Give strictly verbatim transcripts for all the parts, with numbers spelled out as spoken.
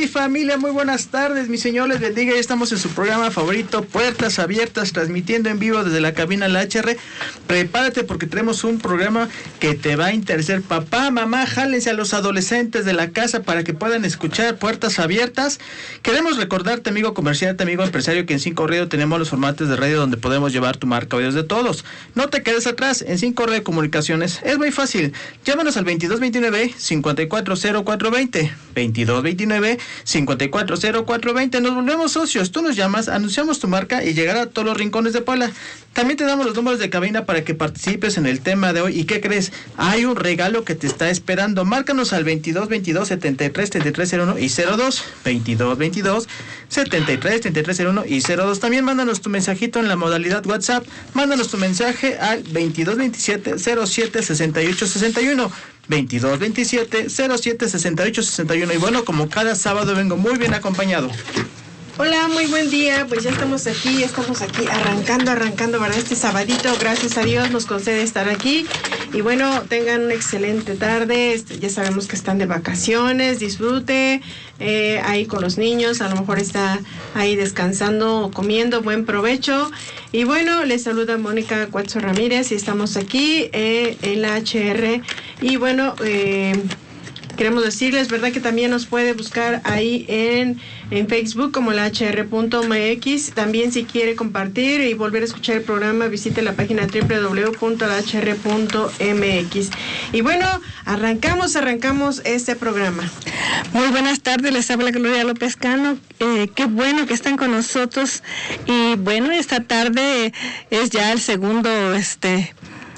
hay, familia? Muy buenas tardes, mi Señor les bendiga. Ya estamos en su programa favorito, Puertas Abiertas, transmitiendo en vivo desde la cabina La H R. Prepárate porque tenemos un programa que te va a interesar. Papá, mamá, jálense a los adolescentes de la casa para que puedan escuchar Puertas Abiertas. Queremos recordarte, amigo comerciante, amigo empresario, que en Cinco Radio tenemos los formatos de radio donde podemos llevar tu marca Oídos de Todos. No te quedes atrás, en Cinco Radio Comunicaciones es muy fácil. Llámanos al veintidós veintinueve, cincuenta y cuatro cero cuatro veinte. veintidós veintinueve, cincuenta y cuatro cero cuatro veinte. Nos volvemos socios. Tú nos llamas, anunciamos tu marca y llegará a todos los rincones de Puebla. También te damos los números de cabina para que participes en el tema de hoy. ¿Y qué crees? Hay un regalo que te está esperando. Márcanos al veintidós veintidós, setenta y tres, treinta y tres cero uno y cero dos. veintidós veintidós, setenta y tres, treinta y tres cero uno y cero dos. También mándanos tu mensajito en la modalidad WhatsApp. Mándanos tu mensaje al veintidós veintisiete, cero siete, sesenta y ocho sesenta y uno. veintidós veintisiete, cero siete, sesenta y ocho sesenta y uno. Y bueno, como cada sábado vengo muy bien acompañado. Hola, muy buen día. Pues ya estamos aquí, ya estamos aquí arrancando, arrancando, ¿verdad? Este sabadito, gracias a Dios nos concede estar aquí. Y bueno, tengan una excelente tarde. Este, ya sabemos que están de vacaciones, disfrute eh, ahí con los niños. A lo mejor está ahí descansando o comiendo, buen provecho. Y bueno, les saluda Mónica Cuatzo Ramírez y estamos aquí eh, en la H R. Y bueno, eh, queremos decirles, ¿verdad?, que también nos puede buscar ahí en, en Facebook como la H R punto M X. También si quiere compartir y volver a escuchar el programa, visite la página doble u doble u doble u punto la H R punto M X. Y bueno, arrancamos, arrancamos este programa. Muy buenas tardes, les habla Gloria López Cano. Eh, qué bueno que están con nosotros. Y bueno, esta tarde es ya el segundo este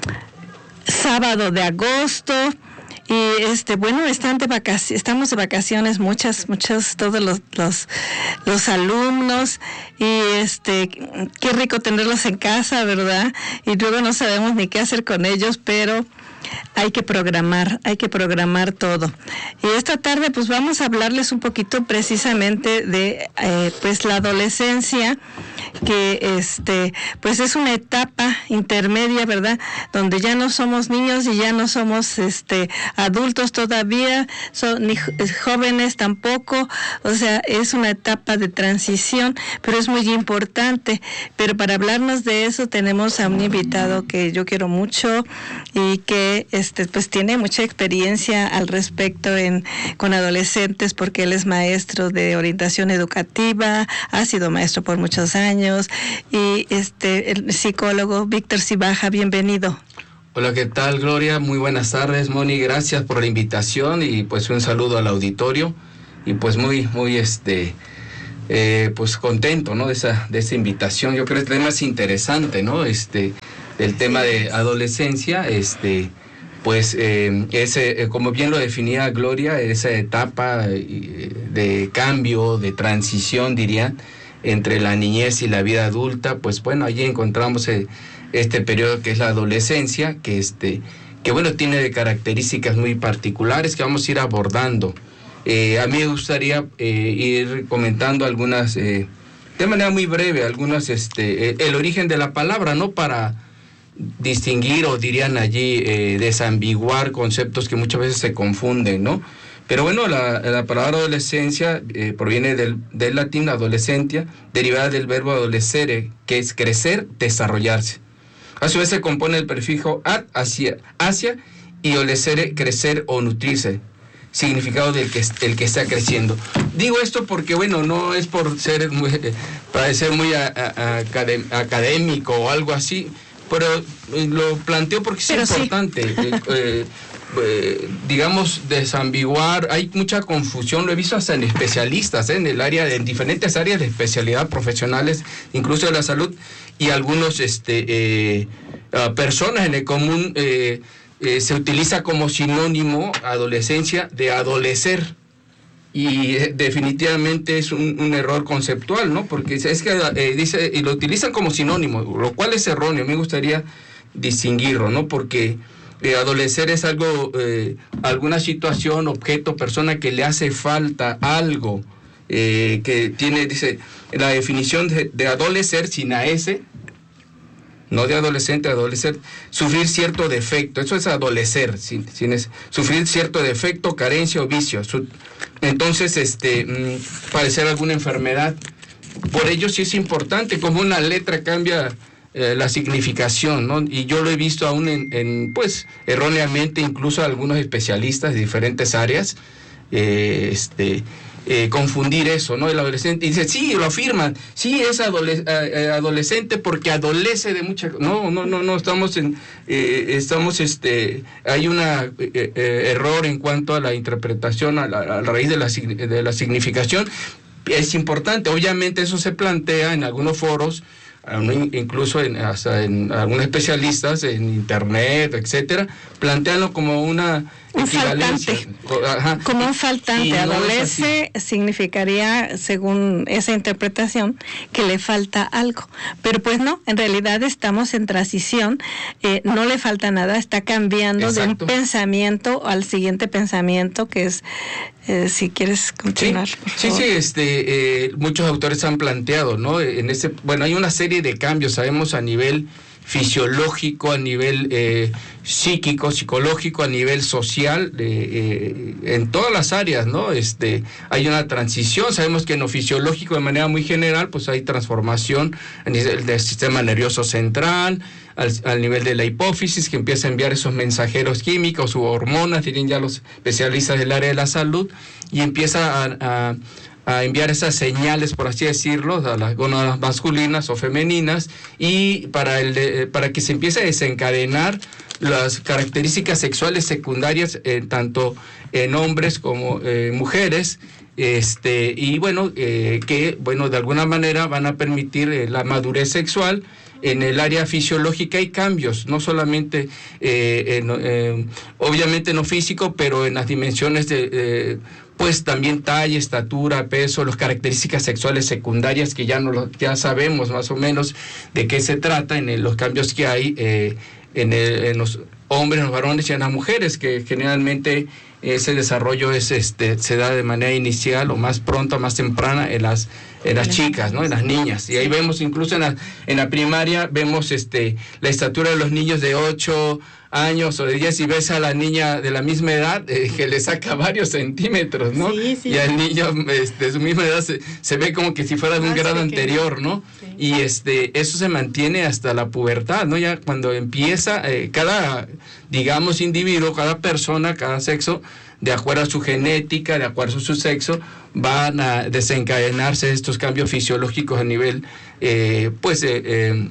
sábado de agosto. Y este bueno, están de vacaciones, estamos de vacaciones muchas, muchos, todos los, los los alumnos, y este qué rico tenerlos en casa, ¿verdad? Y luego no sabemos ni qué hacer con ellos, pero hay que programar, hay que programar todo. Y esta tarde pues vamos a hablarles un poquito precisamente de eh, pues la adolescencia, que este pues es una etapa intermedia, ¿verdad?, donde ya no somos niños y ya no somos este adultos todavía, son ni jóvenes tampoco, o sea, es una etapa de transición, pero es muy importante. Pero para hablarnos de eso tenemos a un invitado que yo quiero mucho y que este pues tiene mucha experiencia al respecto en con adolescentes, porque él es maestro de orientación educativa, ha sido maestro por muchos años, y este el psicólogo Víctor Cibaja, bienvenido. Hola, ¿qué tal, Gloria? Muy buenas tardes, Moni, gracias por la invitación y pues un saludo al auditorio y pues muy, muy este, eh, pues contento, ¿no?, de esa, de esa invitación. Yo creo que el tema es interesante, ¿no?, este, el tema de adolescencia, este, pues eh, ese, eh, como bien lo definía Gloria, esa etapa eh, de cambio, de transición, diría, entre la niñez y la vida adulta. Pues bueno, allí encontramos eh, este periodo que es la adolescencia, que este que bueno, tiene características muy particulares que vamos a ir abordando. Eh, a mí me gustaría eh, ir comentando algunas, eh, de manera muy breve, algunas, este, eh, el origen de la palabra, ¿no?, para distinguir, o dirían allí, eh, desambiguar conceptos que muchas veces se confunden, ¿no? Pero bueno, la, la palabra adolescencia eh, proviene del, del latín adolescentia, derivada del verbo adolescere, que es crecer, desarrollarse. A su vez se compone el prefijo ad, hacia, hacia, y olesere, crecer o nutrirse, significado del que, el que está creciendo. Digo esto porque, bueno, no es por ser muy, parecer muy a, a, academ, académico o algo así, pero lo planteo porque es pero importante. Sí. eh, eh, Eh, digamos, desambiguar. Hay mucha confusión, lo he visto hasta en especialistas, ¿eh? en el área, en diferentes áreas de especialidad profesionales, incluso de la salud, y algunos este eh, uh, personas en el común eh, eh, se utiliza como sinónimo adolescencia de adolecer, y eh, definitivamente es un, un error conceptual, ¿no? Porque es que eh, dice, y lo utilizan como sinónimo, lo cual es erróneo. Me gustaría distinguirlo, ¿no? Porque Eh, adolecer es algo, eh, alguna situación, objeto, persona que le hace falta algo, eh, que tiene, dice, la definición de, de adolecer sin la S, no de adolescente a adolescente, sufrir cierto defecto, eso es adolecer, sin, sin es, sufrir cierto defecto, carencia o vicio. Su, entonces, este, mmm, padecer alguna enfermedad. Por ello sí es importante, como una letra cambia eh, la significación, ¿no? Y yo lo he visto aún en, en pues, erróneamente, incluso algunos especialistas de diferentes áreas, eh, este... Eh, confundir eso, ¿no? El adolescente dice, sí, lo afirman, sí es adole- eh, adolescente porque adolece de mucha... No, no, no, no, estamos en... Eh, estamos, este... Hay un eh, eh, error en cuanto a la interpretación, a la, a la raíz de la, de la significación. Es importante, obviamente eso se plantea en algunos foros, incluso en, hasta en algunos especialistas en internet, etcétera, planteanlo como una un faltante, Ajá. como un faltante. No adolece significaría, según esa interpretación, que le falta algo, pero pues no, en realidad estamos en transición, eh, no le falta nada, está cambiando. Exacto. De un pensamiento al siguiente pensamiento, que es, eh, si quieres continuar. Sí, sí, sí, este, eh, muchos autores han planteado, ¿no? En ese, bueno, hay una serie de cambios, sabemos a nivel fisiológico, a nivel eh, psíquico, psicológico, a nivel social, eh, eh, en todas las áreas, ¿no? Este, hay una transición, sabemos que en lo fisiológico de manera muy general, pues hay transformación en el del sistema nervioso central, al, al nivel de la hipófisis, que empieza a enviar esos mensajeros químicos u hormonas, dirían ya los especialistas del área de la salud, y empieza a, a a enviar esas señales, por así decirlo, a las gónadas masculinas o femeninas, y para el de, para que se empiece a desencadenar las características sexuales secundarias, eh, tanto en hombres como en eh, mujeres, este y bueno, eh, que bueno de alguna manera van a permitir eh, la madurez sexual. En el área fisiológica hay cambios, no solamente, eh, en, eh, obviamente no físico, pero en las dimensiones de... Eh, pues también talla, estatura, peso, las características sexuales secundarias que ya no lo, ya sabemos más o menos de qué se trata en el, los cambios que hay eh, en, el, en los hombres, en los varones y en las mujeres, que generalmente ese desarrollo es este se da de manera inicial o más pronto, más temprana en las en las chicas, ¿no? En las niñas. Y ahí vemos incluso en la, en la primaria, vemos este la estatura de los niños de ocho años o de diez, y ves a la niña de la misma edad eh, que le saca varios centímetros, ¿no? Sí, sí, y al sí. niño este, de su misma edad se, se ve como que si fuera de un Ah, grado sí, anterior, que... ¿no? Sí. Y este eso se mantiene hasta la pubertad, ¿no? Ya cuando empieza eh, cada, digamos, individuo, cada persona, cada sexo, de acuerdo a su genética, de acuerdo a su sexo, van a desencadenarse estos cambios fisiológicos a nivel, eh, pues, eh, eh,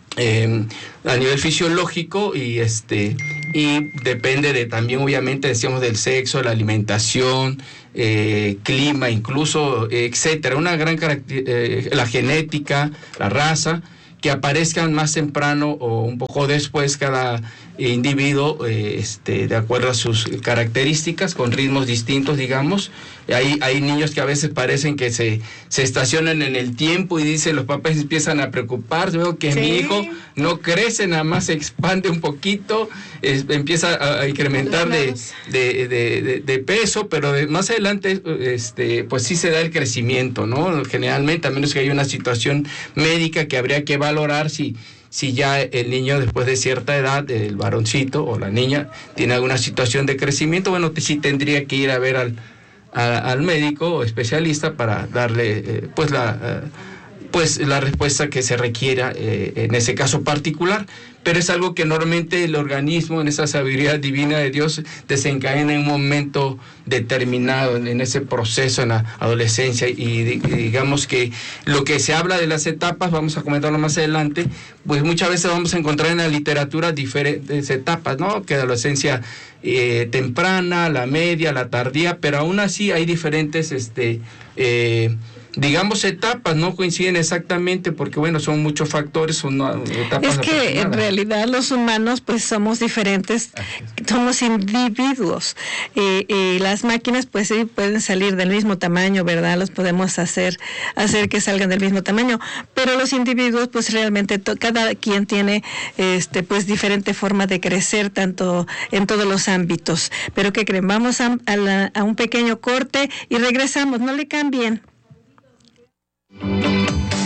eh, a nivel fisiológico, y este y depende de también, obviamente, decíamos, del sexo, la alimentación, eh, clima, incluso, eh, etcétera. Una gran caracter- eh, la genética, la raza, que aparezcan más temprano o un poco después cada individuo, eh, este, de acuerdo a sus características, con ritmos distintos, digamos. Hay, hay niños que a veces parecen que se, se estacionan en el tiempo, y dicen, los papás empiezan a preocuparse, veo que Sí. mi hijo no crece, nada más se expande un poquito, es, empieza a, a incrementar de, de, de, de, de peso, pero de, más adelante este, pues sí se da el crecimiento, ¿no? Generalmente, a menos que haya una situación médica que habría que valorar si si ya el niño después de cierta edad, el varoncito o la niña, tiene alguna situación de crecimiento, bueno, sí tendría que ir a ver al, a, al médico o especialista para darle eh, pues la eh, pues la respuesta que se requiera eh, en ese caso particular, pero es algo que normalmente el organismo, en esa sabiduría divina de Dios, desencadena en un momento determinado, en, en ese proceso, en la adolescencia, y, y digamos que lo que se habla de las etapas, vamos a comentarlo más adelante, pues muchas veces vamos a encontrar en la literatura diferentes etapas, ¿no? Que la adolescencia eh, temprana, la media, la tardía, pero aún así hay diferentes, este, eh, digamos, etapas, no coinciden exactamente porque, bueno, son muchos factores, son uh, etapas. Es que en realidad los humanos pues somos diferentes, somos individuos, y, y las máquinas pues sí pueden salir del mismo tamaño, ¿verdad? Los podemos hacer hacer que salgan del mismo tamaño, pero los individuos pues realmente to, cada quien tiene este pues diferente forma de crecer, tanto en todos los ámbitos. Pero ¿qué creen? Vamos a, a, la, a un pequeño corte y regresamos, no le cambien. Queremos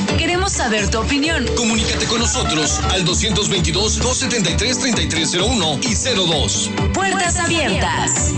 Queremos saber tu opinión. Comunícate con nosotros al doscientos veintidós, doscientos setenta y tres, treinta y tres cero uno y cero dos. Puertas abiertas.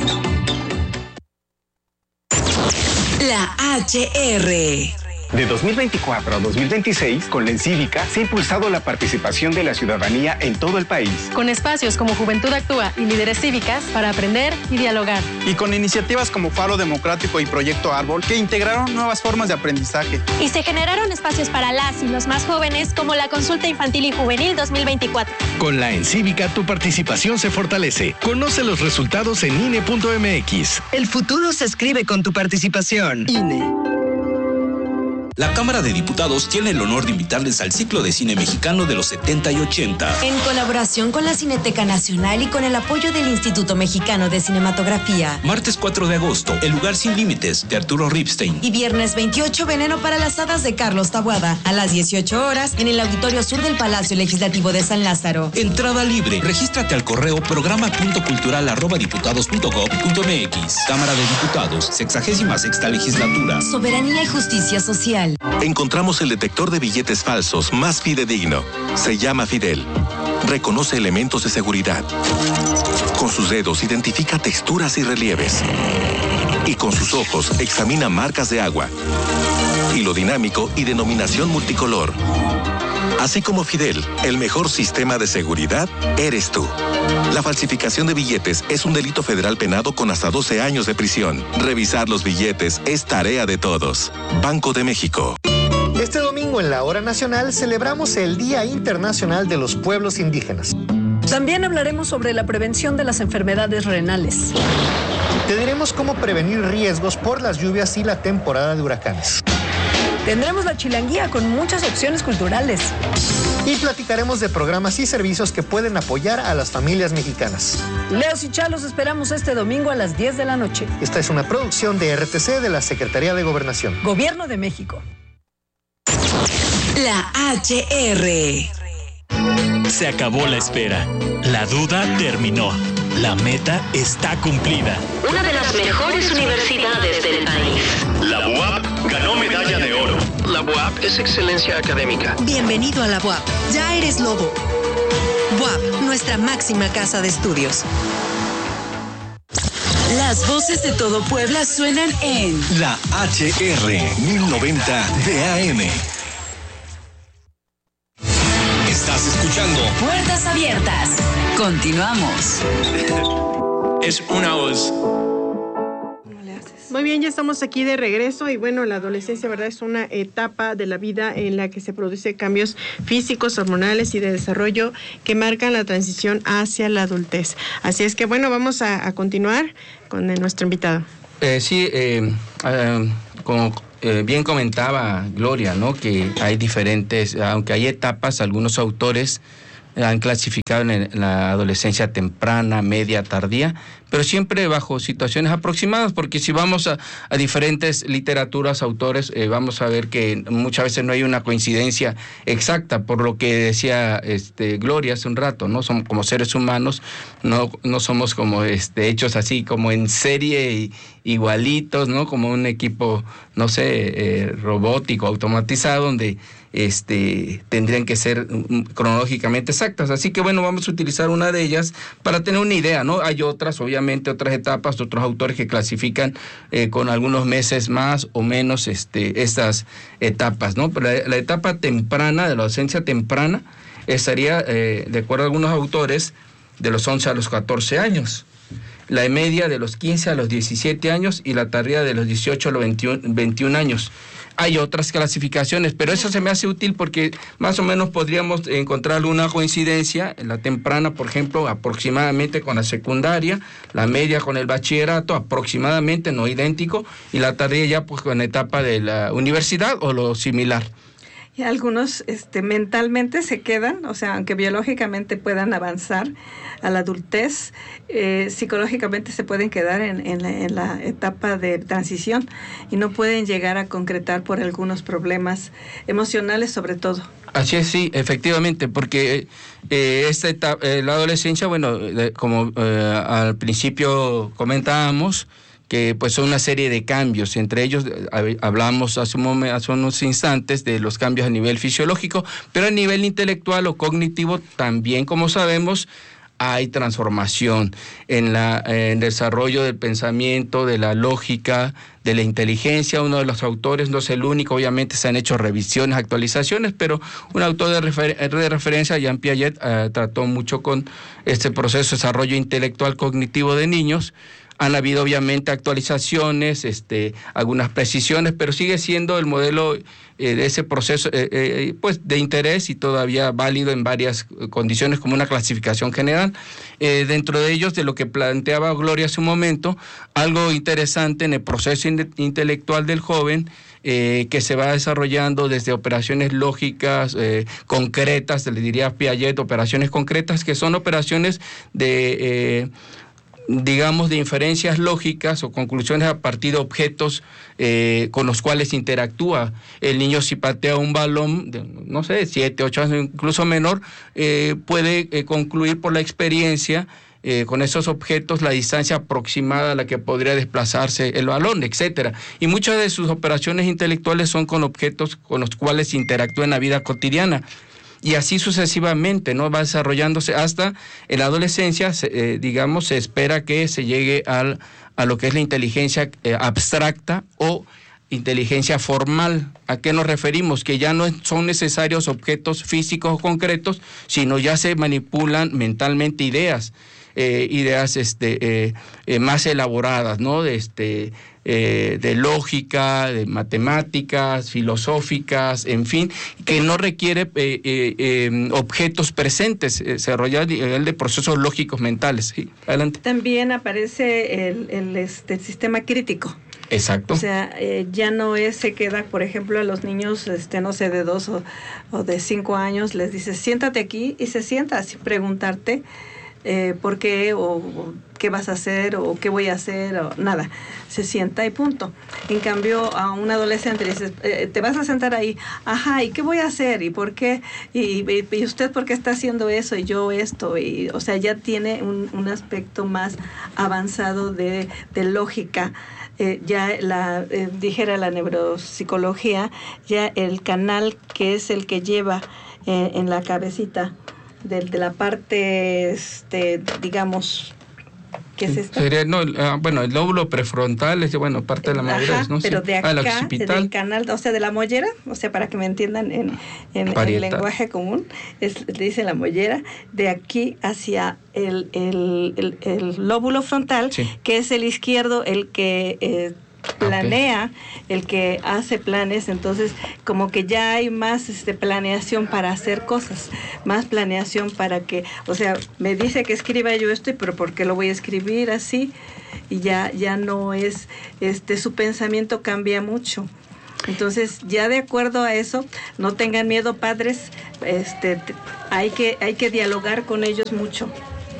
La H R. De dos mil veinticuatro a dos mil veintiséis, con la Encívica se ha impulsado la participación de la ciudadanía en todo el país. Con espacios como Juventud Actúa y Líderes Cívicas para aprender y dialogar. Y con iniciativas como Faro Democrático y Proyecto Árbol que integraron nuevas formas de aprendizaje. Y se generaron espacios para las y los más jóvenes como la Consulta Infantil y Juvenil dos mil veinticuatro. Con la Encívica tu participación se fortalece. Conoce los resultados en I N E punto M X. El futuro se escribe con tu participación. I N E. La Cámara de Diputados tiene el honor de invitarles al ciclo de cine mexicano de los setenta y ochenta. En colaboración con la Cineteca Nacional y con el apoyo del Instituto Mexicano de Cinematografía. Martes cuatro de agosto, El lugar sin límites, de Arturo Ripstein. Y viernes veintiocho, Veneno para las hadas, de Carlos Taboada. A las dieciocho horas, en el Auditorio Sur del Palacio Legislativo de San Lázaro. Entrada libre. Regístrate al correo programa punto cultural arroba diputados punto gob punto m x. Cámara de Diputados, sexagésima sexta legislatura. Soberanía y justicia social. Encontramos el detector de billetes falsos más fidedigno. Se llama Fidel. Reconoce elementos de seguridad. Con sus dedos identifica texturas y relieves. Y con sus ojos examina marcas de agua. Hilo dinámico y denominación multicolor. Así como Fidel, el mejor sistema de seguridad eres tú. La falsificación de billetes es un delito federal penado con hasta doce años de prisión. Revisar los billetes es tarea de todos. Banco de México. Este domingo en la Hora Nacional celebramos el Día Internacional de los Pueblos Indígenas. También hablaremos sobre la prevención de las enfermedades renales. Te diremos cómo prevenir riesgos por las lluvias y la temporada de huracanes. Tendremos la chilanguía con muchas opciones culturales. Y platicaremos de programas y servicios que pueden apoyar a las familias mexicanas. Leos y Chalos esperamos este domingo a las diez de la noche. Esta es una producción de R T C de la Secretaría de Gobernación. Gobierno de México. La H R. Se acabó la espera. La duda terminó. La meta está cumplida. Una de las mejores universidades del país. La U A P ganó medalla de oro. La U A P es excelencia académica. Bienvenido a la U A P. Ya eres lobo. U A P, nuestra máxima casa de estudios. Las voces de todo Puebla suenan en La H R mil noventa de A M. Estás escuchando Puertas Abiertas. Continuamos. Es una voz. Muy bien, ya estamos aquí de regreso y bueno, la adolescencia, ¿verdad? Es una etapa de la vida en la que se producen cambios físicos, hormonales y de desarrollo que marcan la transición hacia la adultez. Así es que bueno, vamos a, a continuar con el, nuestro invitado. Eh, sí, eh, eh, como eh, bien comentaba Gloria, ¿no? Que hay diferentes, aunque hay etapas, algunos autores han clasificado en la adolescencia temprana, media, tardía, pero siempre bajo situaciones aproximadas, porque si vamos a, a diferentes literaturas, autores, eh, vamos a ver que muchas veces no hay una coincidencia exacta, por lo que decía este, Gloria hace un rato, ¿no? Somos como seres humanos, no, no somos como este, hechos así como en serie y, igualitos, ¿no? Como un equipo, no sé, eh, robótico, automatizado, donde este tendrían que ser um, cronológicamente exactas. Así que bueno, vamos a utilizar una de ellas para tener una idea, ¿no? Hay otras, obviamente, otras etapas, otros autores que clasifican eh, con algunos meses más o menos este, estas etapas, ¿no? Pero la, la etapa temprana, de la adolescencia temprana, estaría, eh, de acuerdo a algunos autores, de los once a los catorce años. La media de los quince a los diecisiete años y la tardía de los dieciocho a los veintiún años. Hay otras clasificaciones, pero eso se me hace útil porque más o menos podríamos encontrar alguna coincidencia, la temprana, por ejemplo, aproximadamente con la secundaria, la media con el bachillerato, aproximadamente, no idéntico, y la tardía ya pues con la etapa de la universidad o lo similar. Y algunos este, mentalmente se quedan, o sea, aunque biológicamente puedan avanzar a la adultez, eh, psicológicamente se pueden quedar en, en, la, en la etapa de transición y no pueden llegar a concretar por algunos problemas emocionales sobre todo. Así es, sí, efectivamente, porque eh, esta etapa, eh, la adolescencia, bueno, eh, como eh, al principio comentábamos, que pues son una serie de cambios. Entre ellos hablamos hace, un momento, hace unos instantes de los cambios a nivel fisiológico, pero a nivel intelectual o cognitivo también, como sabemos, hay transformación en, la, en el desarrollo del pensamiento, de la lógica, de la inteligencia. Uno de los autores, no es el único, obviamente se han hecho revisiones, actualizaciones, pero un autor de, refer de referencia, Jean Piaget, eh, trató mucho con este proceso de desarrollo intelectual cognitivo de niños. Han habido obviamente actualizaciones, este, algunas precisiones, pero sigue siendo el modelo eh, de ese proceso eh, eh, pues de interés y todavía válido en varias condiciones como una clasificación general. Eh, dentro de ellos, de lo que planteaba Gloria hace un momento, algo interesante en el proceso in intelectual del joven, Eh, que se va desarrollando desde operaciones lógicas eh, concretas, le diría Piaget, operaciones concretas, que son operaciones de... Eh, digamos, de inferencias lógicas o conclusiones a partir de objetos eh, con los cuales interactúa. El niño, si patea un balón de, no sé, siete, ocho años, incluso menor, eh, puede eh, concluir por la experiencia eh, con esos objetos la distancia aproximada a la que podría desplazarse el balón, etcétera. Y muchas de sus operaciones intelectuales son con objetos con los cuales interactúa en la vida cotidiana. Y así sucesivamente, ¿no? Va desarrollándose hasta en la adolescencia, se, eh, digamos, se espera que se llegue al, a lo que es la inteligencia eh, abstracta o inteligencia formal. ¿A qué nos referimos? Que ya no son necesarios objetos físicos o concretos, sino ya se manipulan mentalmente ideas, eh, ideas este, eh, eh, más elaboradas, ¿no? De este... Eh, de lógica, de matemáticas, filosóficas, en fin, que no requiere eh, eh, eh, objetos presentes, eh, se desarrolla a nivel de procesos lógicos mentales. ¿Sí? Adelante. También aparece el, el, este, el sistema crítico. Exacto. O sea, eh, ya no es, se queda, por ejemplo, a los niños, este, no sé, de dos o, o de cinco años, les dices, siéntate aquí, y se sienta sin preguntarte eh, por qué o, o qué vas a hacer o qué voy a hacer o nada. Se sienta y punto. En cambio, a un adolescente le dices, eh, te vas a sentar ahí, ajá, ¿y qué voy a hacer? ¿Y por qué? ¿Y, y, y usted por qué está haciendo eso? Y yo esto. Y, o sea, ya tiene un, un aspecto más avanzado de, de lógica. Eh, ya la, eh, dijera la neuropsicología, ya el canal que es el que lleva eh, en la cabecita de, de la parte, este, digamos, ¿qué es esto? Sería, no, uh, bueno, el lóbulo prefrontal es, bueno, parte de la madurez, ¿no? Pero sí. de acá, ah, del canal, o sea, de la mollera, o sea, para que me entiendan en, en, en el lenguaje común, es, le dice la mollera, de aquí hacia el, el, el, el lóbulo frontal, sí, que es el izquierdo, el que... Eh, planea, okay, el que hace planes. Entonces como que ya hay más este, planeación para hacer cosas, más planeación para que, o sea, me dice que escriba yo esto, pero ¿por qué lo voy a escribir así? Y ya, ya no es, este, su pensamiento cambia mucho. Entonces, ya de acuerdo a eso, no tengan miedo, padres, este, hay que, hay que dialogar con ellos mucho.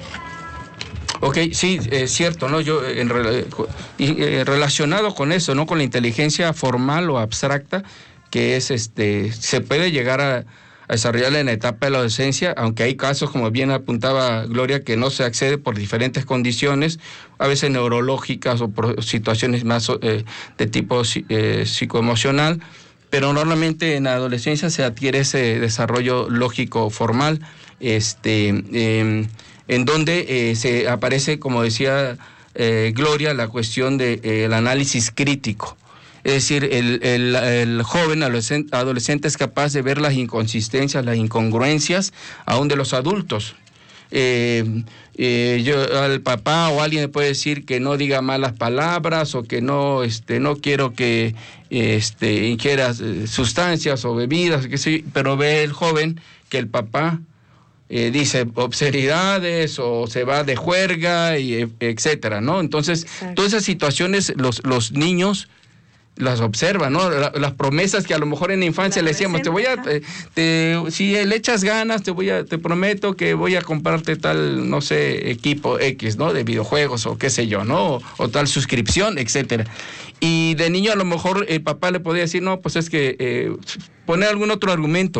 Ok, sí, es cierto, ¿no? Yo, en, eh, relacionado con eso, ¿no? Con la inteligencia formal o abstracta, que es, este, se puede llegar a, a desarrollarla en la etapa de la adolescencia, aunque hay casos, como bien apuntaba Gloria, que no se accede por diferentes condiciones, a veces neurológicas o por situaciones más eh, de tipo eh, psicoemocional, pero normalmente en la adolescencia se adquiere ese desarrollo lógico formal, este... Eh, en donde eh, se aparece, como decía eh, Gloria, la cuestión del de, eh, análisis crítico. Es decir, el, el, el joven adolescente, adolescente es capaz de ver las inconsistencias, las incongruencias, aún de los adultos. Eh, eh, yo, al papá o alguien le puede decir que no diga malas palabras o que no, este, no quiero que este, ingieras eh, sustancias o bebidas, que sí, pero ve el joven que el papá Eh, dice obscenidades o se va de juerga y etcétera, ¿no? Entonces, exacto, todas esas situaciones los, los niños las observan, ¿no? La, las promesas que a lo mejor en la infancia la le decíamos, te voy a, te, te, si le echas ganas, te voy a, te prometo que voy a comprarte tal, no sé, equipo X, ¿no? De videojuegos o qué sé yo, ¿no? O, o tal suscripción, etcétera. Y de niño a lo mejor el papá le podía decir, no, pues es que eh, poner algún otro argumento,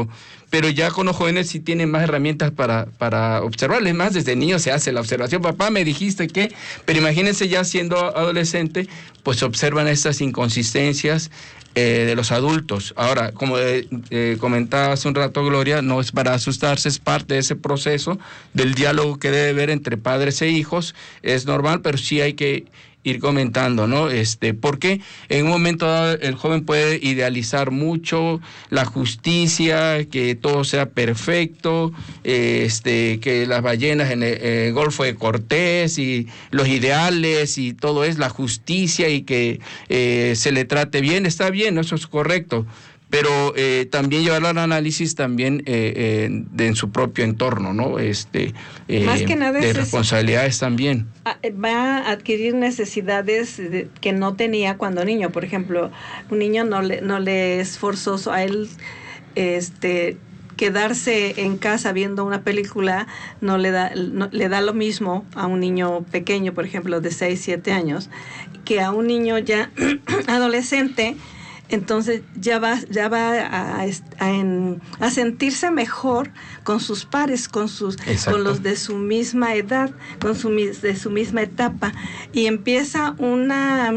pero ya con los jóvenes sí tienen más herramientas para, para observarles. Más desde niños se hace la observación, papá me dijiste que, pero imagínense ya siendo adolescente, pues observan estas inconsistencias eh, de los adultos. Ahora, como eh, eh, comentaba hace un rato Gloria, no es para asustarse, es parte de ese proceso del diálogo que debe haber entre padres e hijos, es normal, pero sí hay que ir comentando, ¿no? Este, porque en un momento dado el joven puede idealizar mucho la justicia, que todo sea perfecto, eh, este, que las ballenas en el, el Golfo de Cortés y los ideales y todo es la justicia y que eh, se le trate bien, está bien, eso es correcto. Pero eh, también llevarlo al análisis también eh, eh, de, en su propio entorno, ¿no? Este, eh, Más que nada de es responsabilidades eso. También. Va a adquirir necesidades de, que no tenía cuando niño. Por ejemplo, un niño no le, no le es forzoso a él este, quedarse en casa viendo una película, no le da, no, le da lo mismo a un niño pequeño, por ejemplo, de seis, siete años, que a un niño ya adolescente. Entonces ya va, ya va a, a, en, a sentirse mejor con sus pares, con sus, con los de su misma edad, con su de su misma etapa, y empieza una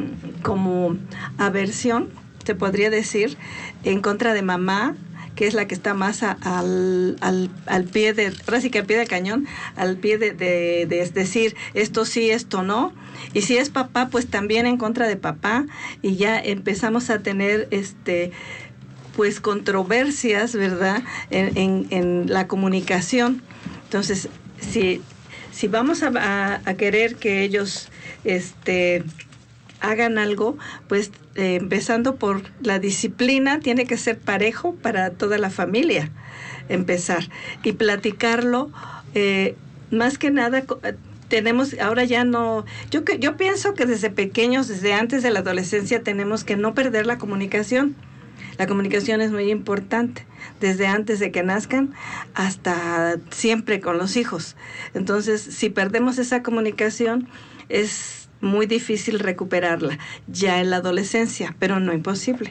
como aversión, se podría decir, en contra de mamá, que es la que está más a, al, al, al pie de, ahora sí que al pie del cañón, al pie de, de, de decir esto sí, esto no. Y si es papá, pues también en contra de papá, y ya empezamos a tener este pues controversias, ¿verdad?, en, en, en la comunicación. Entonces, si, si vamos a, a, a querer que ellos este hagan algo, pues eh, empezando por la disciplina, tiene que ser parejo para toda la familia, empezar y platicarlo, eh, más que nada. Tenemos, ahora ya no, yo que yo pienso que desde pequeños, desde antes de la adolescencia, tenemos que no perder la comunicación. La comunicación es muy importante, desde antes de que nazcan hasta siempre con los hijos. Entonces, si perdemos esa comunicación, es muy difícil recuperarla ya en la adolescencia, pero no imposible.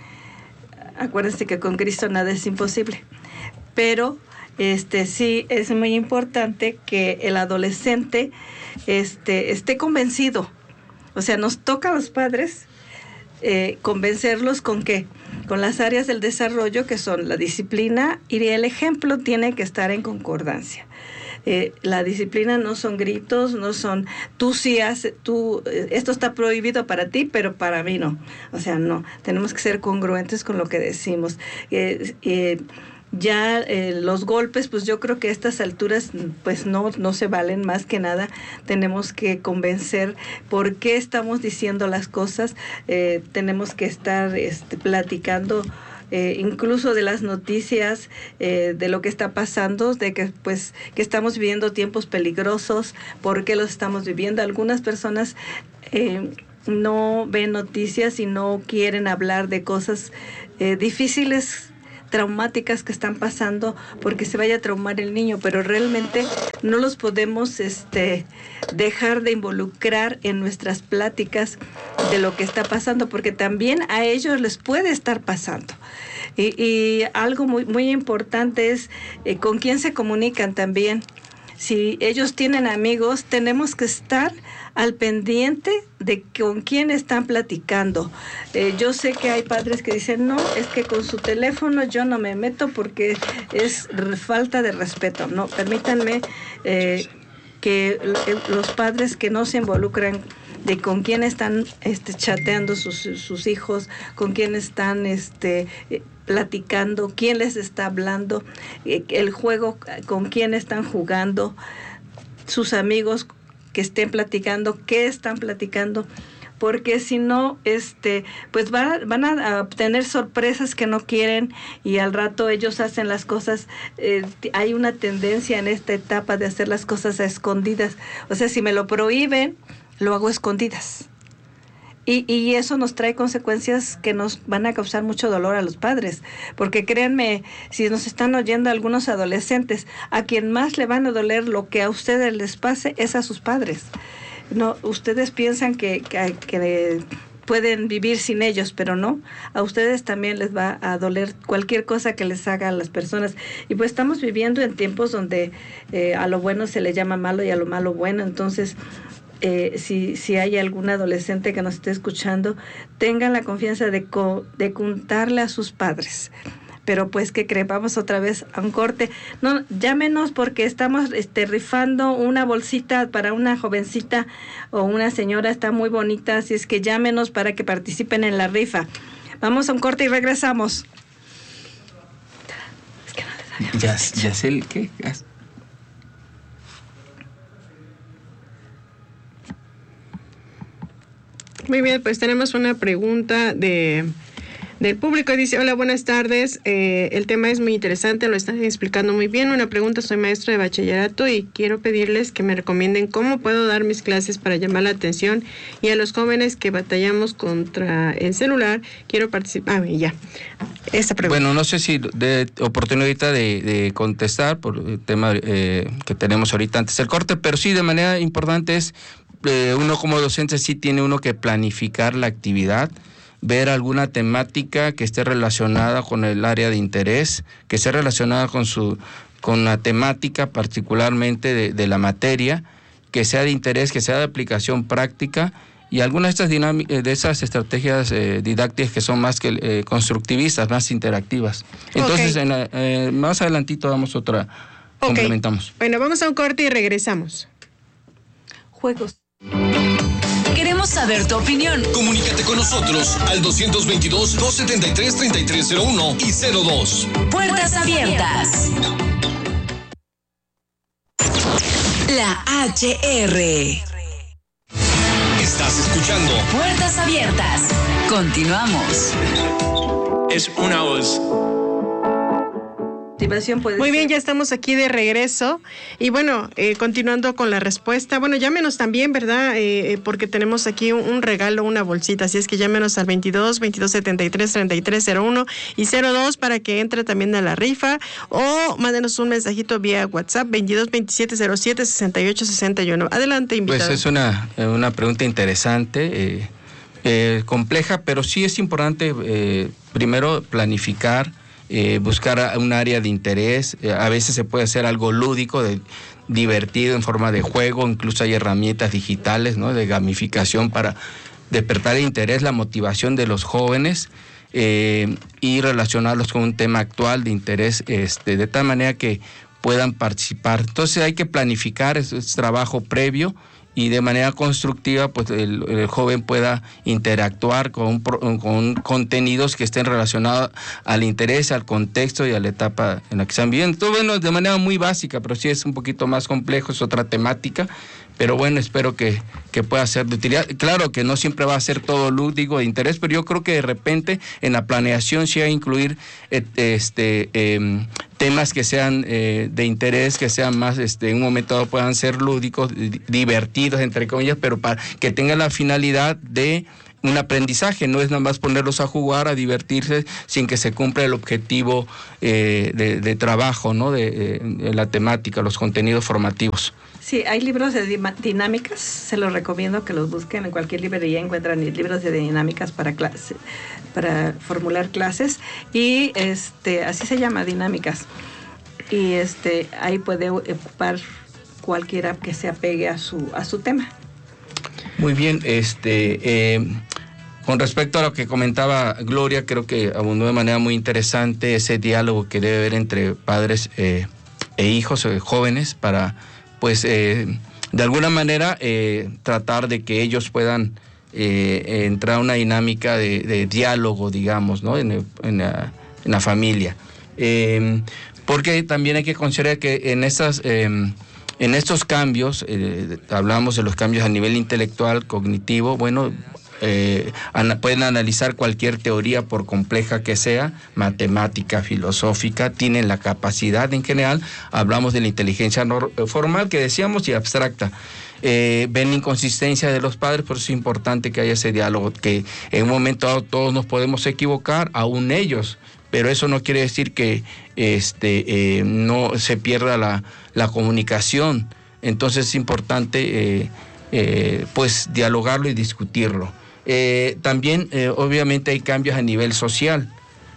Acuérdense que con Cristo nada es imposible, pero Este sí es muy importante que el adolescente este, esté convencido. O sea, nos toca a los padres eh, convencerlos con qué, con las áreas del desarrollo que son la disciplina, y el ejemplo tiene que estar en concordancia. Eh, la disciplina no son gritos, no son tú sí haces, tú, esto está prohibido para ti, pero para mí no. O sea, no, tenemos que ser congruentes con lo que decimos. Eh, eh, Ya eh, los golpes, pues yo creo que a estas alturas pues no, no se valen. Más que nada tenemos que convencer por qué estamos diciendo las cosas, eh, tenemos que estar este, platicando eh, incluso de las noticias, eh, de lo que está pasando, de que pues que estamos viviendo tiempos peligrosos, por qué los estamos viviendo. Algunas personas eh, no ven noticias y no quieren hablar de cosas eh, difíciles, traumáticas que están pasando, porque se vaya a traumar el niño, pero realmente no los podemos este, dejar de involucrar en nuestras pláticas de lo que está pasando, porque también a ellos les puede estar pasando. Y, y algo muy, muy importante es eh, con quién se comunican también. Si ellos tienen amigos, tenemos que estar al pendiente de con quién están platicando. Eh, yo sé que hay padres que dicen, no, es que con su teléfono yo no me meto porque es falta de respeto. No, permítanme eh, que los padres que no se involucran de con quién están este, chateando sus, sus hijos, con quién están este, platicando, quién les está hablando, eh, el juego, con quién están jugando, sus amigos que estén platicando, qué están platicando, porque si no, este, pues va, van a obtener sorpresas que no quieren, y al rato ellos hacen las cosas. Eh, hay una tendencia en esta etapa de hacer las cosas a escondidas. O sea, si me lo prohíben, lo hago a escondidas. Y, y eso nos trae consecuencias que nos van a causar mucho dolor a los padres, porque créanme, si nos están oyendo algunos adolescentes, a quien más le van a doler lo que a ustedes les pase es a sus padres. No, ustedes piensan que, que, que pueden vivir sin ellos, pero no, a ustedes también les va a doler cualquier cosa que les haga a las personas. Y pues estamos viviendo en tiempos donde eh, a lo bueno se le llama malo y a lo malo bueno. Entonces, eh, si, si hay algún adolescente que nos esté escuchando, tengan la confianza de, co, de contarle a sus padres. Pero pues, ¿qué creen? Vamos otra vez a un corte. No, llámenos porque estamos este, rifando una bolsita para una jovencita o una señora, está muy bonita, así es que llámenos para que participen en la rifa. Vamos a un corte y regresamos. Es que no les ya, ya sé el qué. Muy bien, pues tenemos una pregunta de... del público. Dice: hola, buenas tardes, eh, el tema es muy interesante, lo están explicando muy bien. Una pregunta: soy maestra de bachillerato y quiero pedirles que me recomienden cómo puedo dar mis clases para llamar la atención y a los jóvenes que batallamos contra el celular. Quiero participar. Ah, ya, esta pregunta. Bueno, no sé si de oportunidad de, de contestar por el tema eh, que tenemos ahorita antes del corte, pero sí, de manera importante es, eh, uno como docente sí tiene uno que planificar la actividad, ver alguna temática que esté relacionada con el área de interés, que esté relacionada con su con la temática particularmente de, de la materia, que sea de interés, que sea de aplicación práctica, y algunas de estas dinámicas, de esas estrategias eh, didácticas que son más que eh, constructivistas, más interactivas. Entonces, okay. en la, eh, más adelantito damos otra, okay. complementamos. Bueno, vamos a un corte y regresamos. Juegos. Queremos saber tu opinión. Comunícate con nosotros al dos veintidós, dos setenta y tres, treinta y tres cero uno y cero dos. Puertas abiertas. La H R. Estás escuchando Puertas Abiertas. Continuamos. Es una voz. Puede Muy bien, ser. Ya estamos aquí de regreso y bueno, eh, continuando con la respuesta, bueno, llámenos también, ¿verdad? Eh, porque tenemos aquí un, un regalo, una bolsita, así es que llámenos al veintidós, veintidós setenta y tres, treinta y tres cero uno y cero dos para que entre también a la rifa, o mándenos un mensajito vía WhatsApp veintidós, veintisiete, cero siete, sesenta y ocho, sesenta y uno. Adelante, invitado. Pues es una, una pregunta interesante, eh, eh, compleja, pero sí es importante eh, primero planificar. Eh, buscar un área de interés, eh, a veces se puede hacer algo lúdico, de, divertido en forma de juego, incluso hay herramientas digitales, ¿no?, de gamificación para despertar el interés, la motivación de los jóvenes eh, y relacionarlos con un tema actual de interés, este, de tal manera que puedan participar. Entonces hay que planificar, es, es trabajo previo, y de manera constructiva pues el, el joven pueda interactuar con, con contenidos que estén relacionados al interés, al contexto y a la etapa en la que están viviendo. Todo bueno, de manera muy básica, pero sí es un poquito más complejo, es otra temática, pero bueno, espero que, que pueda ser de utilidad. Claro que no siempre va a ser todo lúdico de interés, pero yo creo que de repente en la planeación sí hay que incluir este eh, temas que sean eh, de interés, que sean más, este, en un momento dado puedan ser lúdicos, divertidos, entre comillas, pero para que tengan la finalidad de un aprendizaje, no es nada más ponerlos a jugar, a divertirse, sin que se cumpla el objetivo eh, de, de trabajo, ¿no?, de, de, de la temática, los contenidos formativos. Sí, hay libros de dinámicas, se los recomiendo que los busquen en cualquier librería, encuentran libros de dinámicas para clase, para formular clases, y este así se llama, dinámicas. Y este ahí puede ocupar cualquiera que se apegue a su a su tema. Muy bien, este eh, con respecto a lo que comentaba Gloria, creo que abundó de manera muy interesante ese diálogo que debe haber entre padres eh, e hijos, eh, jóvenes, para pues eh, de alguna manera eh, tratar de que ellos puedan eh, entrar a una dinámica de, de diálogo, digamos, ¿no?, en, en, la, en la familia. Eh, porque también hay que considerar que en estas eh, en estos cambios, eh, hablamos de los cambios a nivel intelectual, cognitivo, bueno, Eh, ana, pueden analizar cualquier teoría por compleja que sea, matemática, filosófica, tienen la capacidad en general, hablamos de la inteligencia no, formal que decíamos y abstracta. Eh, ven la inconsistencia de los padres, por eso es importante que haya ese diálogo, que en un momento dado todos nos podemos equivocar, aún ellos, pero eso no quiere decir que este, eh, no se pierda la, la comunicación. Entonces es importante eh, eh, pues dialogarlo y discutirlo. Eh, también, eh, obviamente, hay cambios a nivel social.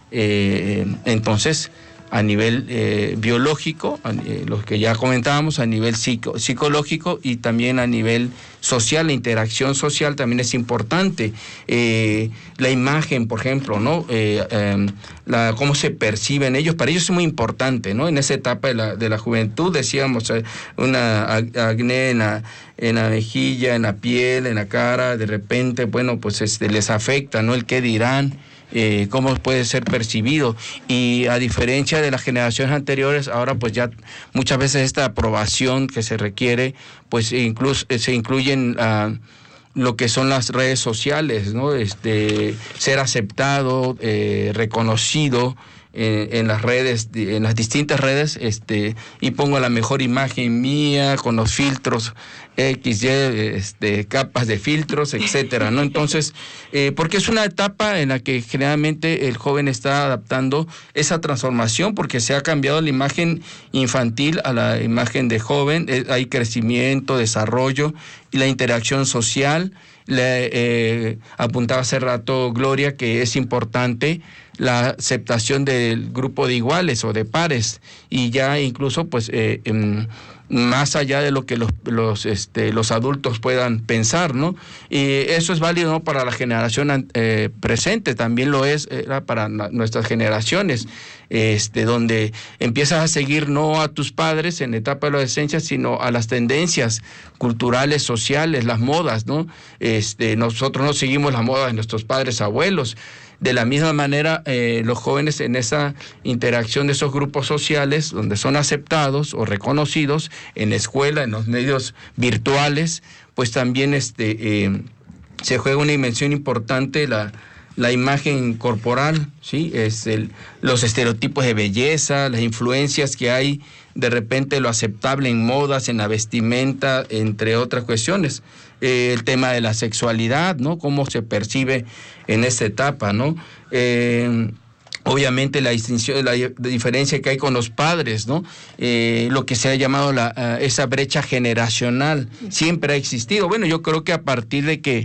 Eh, entonces, a nivel eh, biológico, a, eh, los que ya comentábamos, a nivel psico, psicológico y también a nivel social, la interacción social también es importante. Eh, la imagen, por ejemplo, ¿no? Eh, eh, la, cómo se perciben ellos, para ellos es muy importante, ¿no? En esa etapa de la, de la juventud, decíamos, eh, una acné en la, en la mejilla, en la piel, en la cara, de repente, bueno, pues este, les afecta, ¿no? El qué dirán. Eh, cómo puede ser percibido, y a diferencia de las generaciones anteriores, ahora pues ya muchas veces esta aprobación que se requiere, pues incluso se incluyen uh, lo que son las redes sociales, ¿no? Este, ser aceptado, eh, reconocido eh, en las redes, en las distintas redes, este, y pongo la mejor imagen mía con los filtros X, Y, este, capas de filtros, etcétera, ¿no? Entonces, eh, porque es una etapa en la que generalmente el joven está adaptando esa transformación, porque se ha cambiado la imagen infantil a la imagen de joven, eh, hay crecimiento, desarrollo y la interacción social. Le eh, apuntaba hace rato Gloria que es importante la aceptación del grupo de iguales o de pares, y ya incluso pues eh, eh, más allá de lo que los los este los adultos puedan pensar, ¿no? Y eso es válido, ¿no?, para la generación eh, presente, también lo es eh, para nuestras generaciones, este donde empiezas a seguir no a tus padres en la etapa de la adolescencia, sino a las tendencias culturales, sociales, las modas, ¿no? Este nosotros no seguimos la moda de nuestros padres, abuelos. De la misma manera, eh, los jóvenes en esa interacción de esos grupos sociales, donde son aceptados o reconocidos en la escuela, en los medios virtuales, pues también este, eh, se juega una dimensión importante la, la imagen corporal, ¿sí? Es el, los estereotipos de belleza, las influencias que hay, de repente lo aceptable en modas, en la vestimenta, entre otras cuestiones. Eh, el tema de la sexualidad, ¿no? Cómo se percibe en esta etapa, ¿no? Eh, obviamente la distinción, la diferencia que hay con los padres, ¿no? Eh, lo que se ha llamado la, uh, esa brecha generacional siempre ha existido. Bueno, yo creo que a partir de que,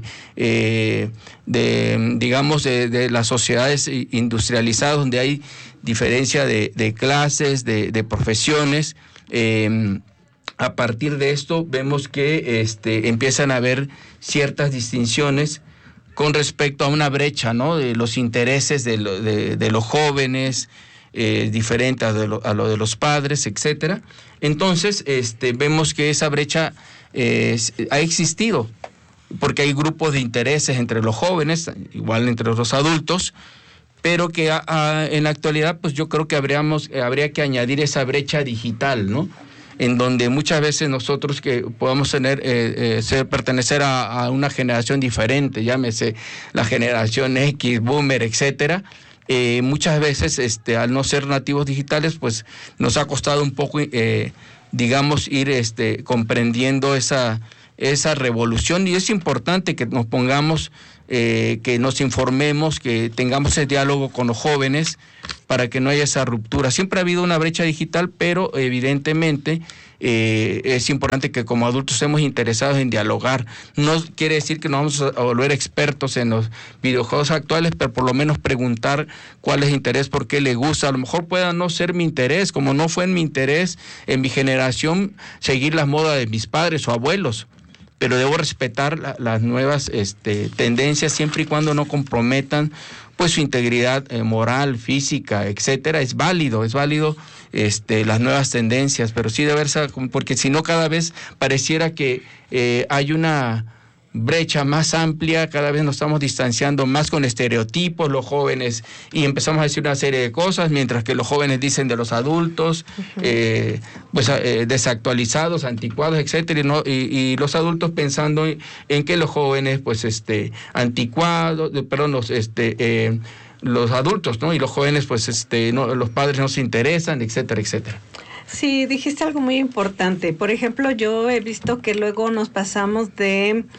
eh, de, digamos, de, de las sociedades industrializadas, donde hay diferencia de, de clases, de, de profesiones, eh, a partir de esto vemos que este, empiezan a haber ciertas distinciones con respecto a una brecha, ¿no? De los intereses de, lo, de, de los jóvenes, eh, diferente a, de lo, a lo de los padres, etcétera. Entonces, este, vemos que esa brecha eh, ha existido, porque hay grupos de intereses entre los jóvenes, igual entre los adultos, pero que a, a, en la actualidad, pues yo creo que habríamos, habría que añadir esa brecha digital, ¿no? En donde muchas veces nosotros que podamos tener, eh, eh, ser, pertenecer a, a una generación diferente, llámese la generación X, boomer, etcétera, eh, muchas veces este, al no ser nativos digitales, pues nos ha costado un poco, eh, digamos, ir este, comprendiendo esa, esa revolución, y es importante que nos pongamos, eh, que nos informemos, que tengamos ese diálogo con los jóvenes para que no haya esa ruptura. Siempre ha habido una brecha digital, pero evidentemente eh, es importante que como adultos estemos interesados en dialogar. No quiere decir que nos vamos a volver expertos en los videojuegos actuales, pero por lo menos preguntar cuál es el interés, por qué le gusta. A lo mejor pueda no ser mi interés, como no fue en mi interés en mi generación seguir las modas de mis padres o abuelos, pero debo respetar la, las nuevas este, tendencias siempre y cuando no comprometan pues su integridad eh, moral, física, etcétera. Es válido, es válido este, las nuevas tendencias, pero sí debe ser, porque si no cada vez pareciera que eh, hay una brecha más amplia, cada vez nos estamos distanciando más con estereotipos los jóvenes, y empezamos a decir una serie de cosas, mientras que los jóvenes dicen de los adultos, uh-huh. eh, pues eh, desactualizados, anticuados, etcétera, y, no, y, y los adultos pensando en, en que los jóvenes, pues, este, anticuados, perdón, los, este, eh, los adultos, ¿no? Y los jóvenes, pues, este, no, los padres no se interesan, etcétera, etcétera. Sí, dijiste algo muy importante. Por ejemplo, yo he visto que luego nos pasamos de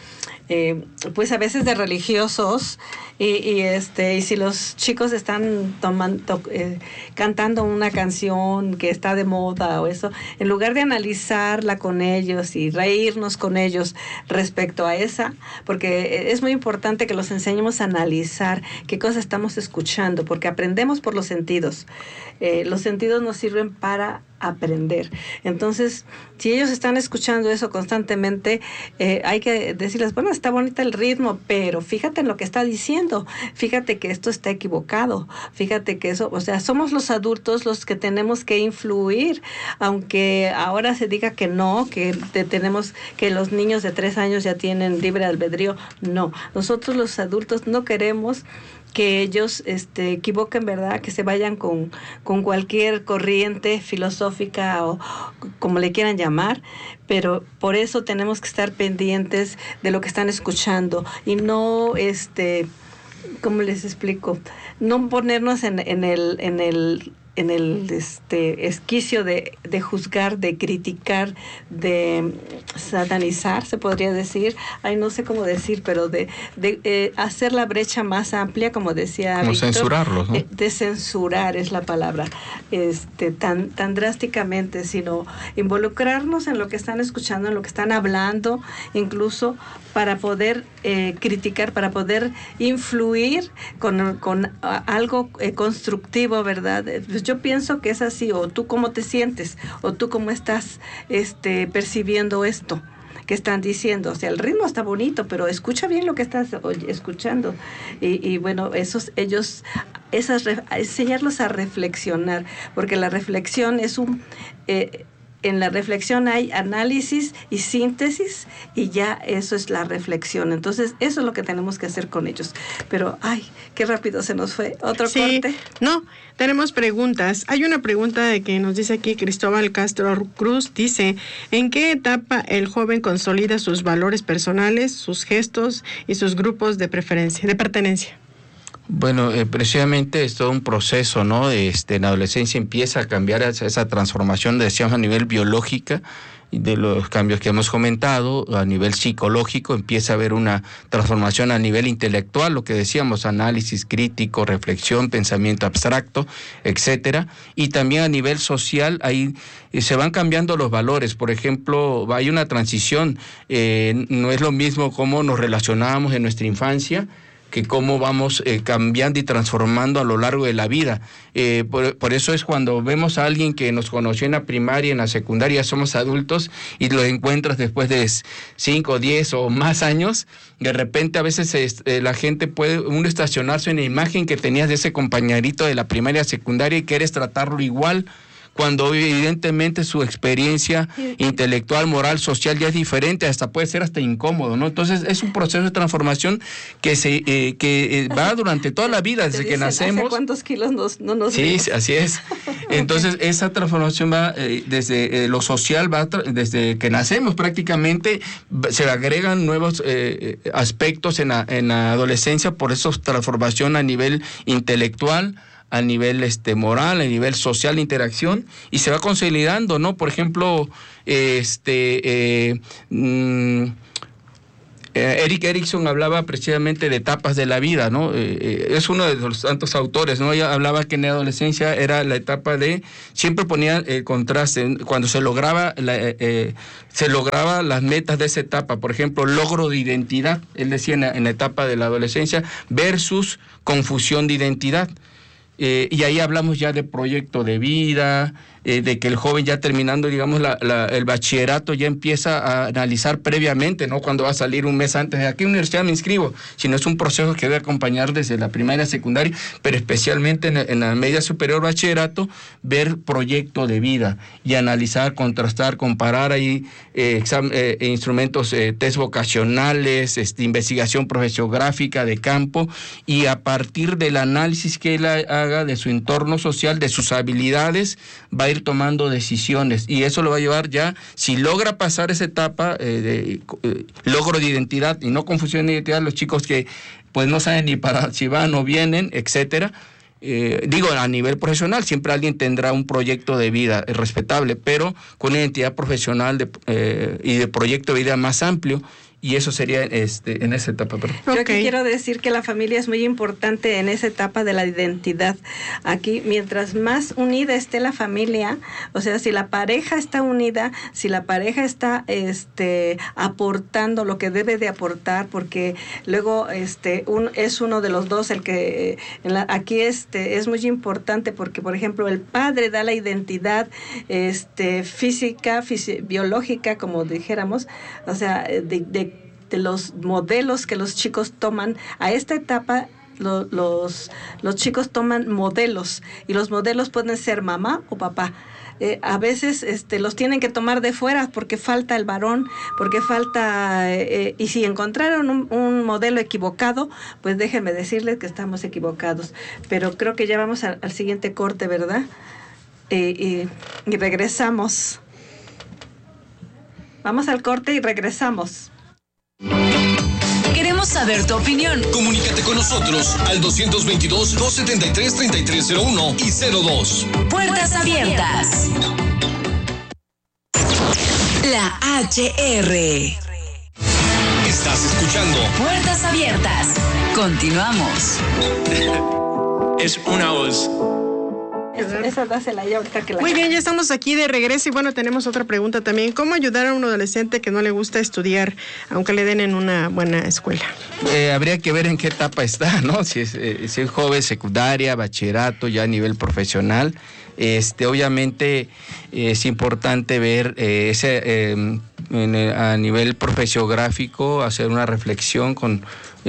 eh, pues a veces de religiosos, y, y este y si los chicos están tomando eh, cantando una canción que está de moda o eso, en lugar de analizarla con ellos y reírnos con ellos respecto a esa, porque es muy importante que los enseñemos a analizar qué cosas estamos escuchando, porque aprendemos por los sentidos. Eh, los sentidos nos sirven para aprender. Entonces, si ellos están escuchando eso constantemente, eh, hay que decirles, bueno, está bonita el ritmo, pero fíjate en lo que está diciendo, fíjate que esto está equivocado, fíjate que eso, o sea, somos los adultos los que tenemos que influir, aunque ahora se diga que no, que te, tenemos, que los niños de tres años ya tienen libre albedrío. No, nosotros los adultos no queremos que ellos este, equivoquen, ¿verdad? Que se vayan con, con cualquier corriente filosófica o como le quieran llamar, pero por eso tenemos que estar pendientes de lo que están escuchando y no, este, ¿cómo les explico? No ponernos en, en el, en el en el este esquicio de, de juzgar, de criticar, de satanizar, se podría decir, ay, no sé cómo decir, pero de, de eh, hacer la brecha más amplia, como decía como Víctor, censurarlos, ¿no? de, de censurar es la palabra, este tan tan drásticamente, sino involucrarnos en lo que están escuchando, en lo que están hablando, incluso para poder eh, criticar, para poder influir con, con a, algo eh, constructivo, ¿verdad? Yo pienso que es así, o tú cómo te sientes, o tú cómo estás este, percibiendo esto que están diciendo. O sea, el ritmo está bonito, pero escucha bien lo que estás escuchando. Y, y bueno, esos, ellos, esas, enseñarlos a reflexionar, porque la reflexión es un... Eh, en la reflexión hay análisis y síntesis y ya eso es la reflexión. Entonces, eso es lo que tenemos que hacer con ellos. Pero, ay, qué rápido se nos fue. ¿Otro sí, corte? No, tenemos preguntas. Hay una pregunta de que nos dice aquí Cristóbal Castro Cruz. Dice, ¿en qué etapa el joven consolida sus valores personales, sus gestos y sus grupos de preferencia, de pertenencia? Bueno, eh, precisamente es todo un proceso, ¿no? Este, en la adolescencia empieza a cambiar esa, esa transformación, decíamos, a nivel biológica, y de los cambios que hemos comentado, a nivel psicológico, empieza a haber una transformación a nivel intelectual, lo que decíamos, análisis crítico, reflexión, pensamiento abstracto, etcétera, y también a nivel social, ahí eh, se van cambiando los valores. Por ejemplo, hay una transición, eh, no es lo mismo cómo nos relacionábamos en nuestra infancia, que cómo vamos eh, cambiando y transformando a lo largo de la vida. Eh, por, por eso es cuando vemos a alguien que nos conoció en la primaria, en la secundaria, somos adultos, y lo encuentras después de cinco, diez o más años, de repente a veces eh, la gente puede uno estacionarse en la imagen que tenías de ese compañerito de la primaria, secundaria, y quieres tratarlo igual, cuando evidentemente su experiencia intelectual, moral, social ya es diferente, hasta puede ser hasta incómodo, ¿no? Entonces es un proceso de transformación que se eh, que eh, va durante toda la vida, desde que nacemos. ¿Hace cuántos kilos nos, no nos Sí, vemos? así es. Entonces okay. Esa transformación va eh, desde eh, lo social, va desde que nacemos prácticamente, se agregan nuevos eh, aspectos en la, en la adolescencia, por eso transformación a nivel intelectual, a nivel este moral, a nivel social, interacción, y se va consolidando, ¿no? Por ejemplo, este eh, mm, eh, Erik Erikson hablaba precisamente de etapas de la vida, ¿no? Eh, eh, es uno de los tantos autores, ¿no? Ella hablaba que en la adolescencia era la etapa de, siempre ponía el contraste, cuando se lograba la, eh, se lograba las metas de esa etapa, por ejemplo, logro de identidad, él decía en la, en la etapa de la adolescencia, versus confusión de identidad. Eh, y ahí hablamos ya de proyecto de vida, eh, de que el joven ya terminando, digamos, la, la, el bachillerato ya empieza a analizar previamente, ¿no? Cuando va a salir un mes antes, ¿a qué universidad me inscribo? Si no, es un proceso que debe acompañar desde la primaria, secundaria, pero especialmente en, en la media superior bachillerato, ver proyecto de vida y analizar, contrastar, comparar ahí eh, exam, eh, instrumentos, eh, test vocacionales, este, investigación profesiográfica de campo, y a partir del análisis que él haga de su entorno social, de sus habilidades, va a ir tomando decisiones, y eso lo va a llevar ya, si logra pasar esa etapa eh, de eh, logro de identidad y no confusión de identidad, los chicos que pues no saben ni para si van o vienen, etcétera. Eh, digo, a nivel profesional siempre alguien tendrá un proyecto de vida respetable, pero con una identidad profesional de, eh, y de proyecto de vida más amplio, y eso sería este en esa etapa. Perdón. Yo aquí quiero decir que la familia es muy importante en esa etapa de la identidad. Aquí, mientras más unida esté la familia, o sea, si la pareja está unida, si la pareja está este aportando lo que debe de aportar, porque luego este un, es uno de los dos el que en la, aquí este es muy importante, porque por ejemplo el padre da la identidad este física, fisi- biológica, como dijéramos, o sea, de, de de los modelos que los chicos toman a esta etapa. Lo, los, los chicos toman modelos, y los modelos pueden ser mamá o papá. Eh, a veces este, los tienen que tomar de fuera porque falta el varón, porque falta, eh, y si encontraron un, un modelo equivocado, pues déjenme decirles que estamos equivocados. Pero creo que ya vamos a, al siguiente corte, ¿verdad? Eh, y, y regresamos. Vamos al corte y regresamos. Queremos saber tu opinión. Comunícate con nosotros al dos dos dos, dos siete tres, tres tres cero uno y cero dos. Puertas abiertas. La H R. Estás escuchando Puertas abiertas. Continuamos. Es una voz. Esa dásela ya ahorita que la... Muy bien, ya estamos aquí de regreso y bueno, tenemos otra pregunta también. ¿Cómo ayudar a un adolescente que no le gusta estudiar, aunque le den en una buena escuela? Eh, habría que ver en qué etapa está, ¿no? Si es, eh, si es joven, secundaria, bachillerato, ya a nivel profesional. Este, obviamente eh, es importante ver eh, ese eh, en el, a nivel profesiográfico, hacer una reflexión con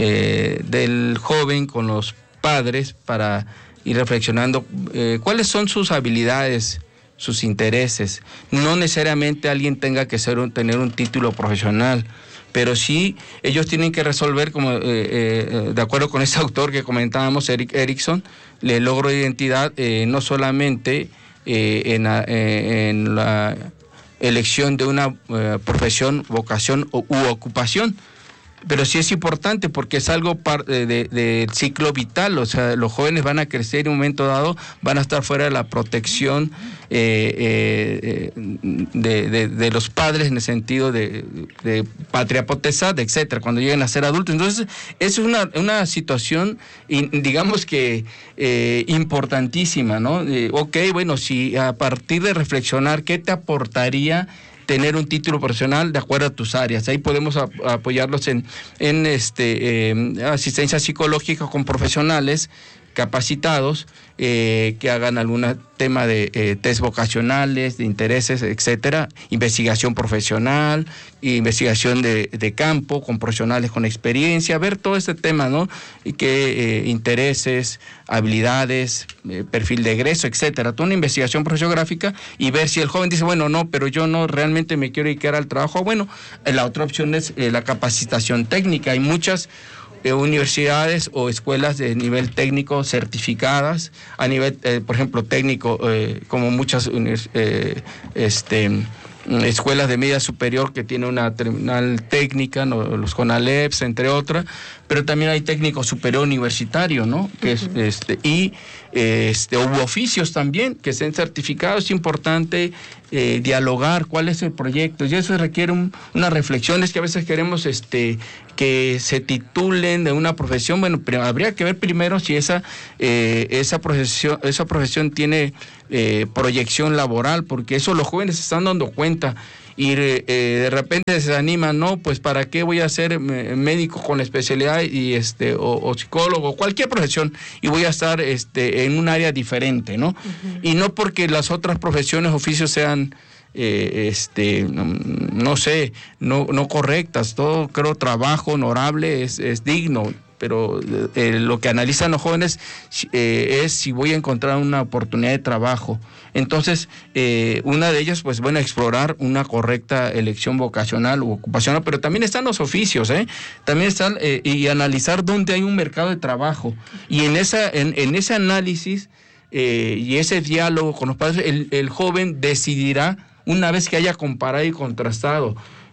eh, del joven con los padres para ir reflexionando eh, cuáles son sus habilidades, sus intereses. No necesariamente alguien tenga que ser un, tener un título profesional, pero sí ellos tienen que resolver, como eh, eh, de acuerdo con ese autor que comentábamos, Erik Erikson, el logro de identidad eh, no solamente eh, en, eh, en la elección de una eh, profesión, vocación u, u ocupación, pero sí es importante porque es algo parte del de, de ciclo vital. O sea, los jóvenes van a crecer en un momento dado, van a estar fuera de la protección eh, eh, de, de, de los padres en el sentido de, de patria potestad, etcétera, cuando lleguen a ser adultos. Entonces, es una, una situación, digamos que eh, importantísima, ¿no? Eh, ok, bueno, si a partir de reflexionar, ¿qué te aportaría tener un título profesional de acuerdo a tus áreas? Ahí podemos a, apoyarlos en, en este, eh, asistencia psicológica con profesionales capacitados eh, que hagan algún tema de eh, test vocacionales, de intereses, etcétera, investigación profesional, investigación de, de campo con profesionales con experiencia, ver todo este tema, ¿no? Y qué eh, intereses, habilidades, eh, perfil de egreso, etcétera, toda una investigación profesiográfica y ver si el joven dice, bueno, no, pero yo no realmente me quiero dedicar al trabajo. Bueno, la otra opción es eh, la capacitación técnica. Hay muchas Eh, universidades o escuelas de nivel técnico certificadas a nivel, eh, por ejemplo, técnico, eh, como muchas eh, este, escuelas de media superior que tienen una terminal técnica, ¿no? Los CONALEPS, entre otras, pero también hay técnico superior universitario, ¿no? Que es, uh-huh. este, y este, hubo oficios también que estén certificados. Es importante eh, dialogar cuál es el proyecto, y eso requiere un, unas reflexiones que a veces queremos este, que se titulen de una profesión. Bueno, pero habría que ver primero si esa, eh, esa, profesión, esa profesión tiene eh, proyección laboral, porque eso los jóvenes se están dando cuenta. Y eh, de repente se animan, no, pues para qué voy a ser médico con especialidad y este o, o psicólogo, cualquier profesión, y voy a estar este en un área diferente, ¿no? Uh-huh. Y no porque las otras profesiones, oficios sean eh, este no, no sé, no, no correctas. Todo, creo, trabajo honorable es, es digno, pero eh, lo que analizan los jóvenes eh, es si voy a encontrar una oportunidad de trabajo. Entonces, eh, una de ellas, pues bueno, explorar una correcta elección vocacional u ocupacional, pero también están los oficios, ¿eh? También están, eh, y analizar dónde hay un mercado de trabajo. Y en esa, en, en ese análisis eh, y ese diálogo con los padres, el, el joven decidirá, una vez que haya comparado y contrastado